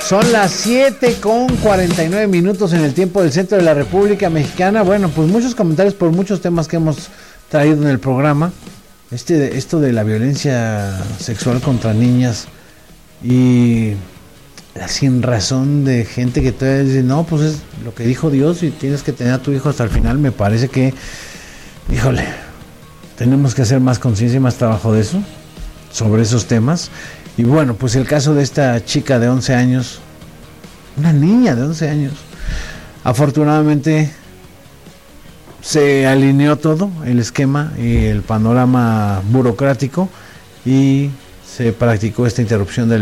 Son las 7:49 en el tiempo del centro de la República Mexicana. Bueno, pues muchos comentarios por muchos temas que hemos traído en el programa. Esto de la violencia sexual contra niñas y la sin razón de gente que todavía dice, no, pues es lo que dijo Dios y tienes que tener a tu hijo hasta el final. Me parece que, híjole, tenemos que hacer más conciencia y más trabajo de eso, sobre esos temas. Y bueno, pues el caso de esta chica de 11 años, una niña de 11 años, afortunadamente se alineó todo, el esquema y el panorama burocrático, y se practicó esta interrupción del